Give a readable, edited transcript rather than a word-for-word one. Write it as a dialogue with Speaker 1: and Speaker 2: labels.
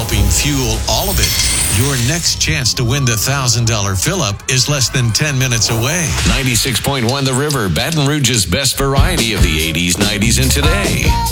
Speaker 1: helping fuel all of it. Your next chance to win the $1,000 fill-up is less than 10 minutes away.
Speaker 2: 96.1 The River, Baton Rouge's best variety of the 80s, 90s, and today.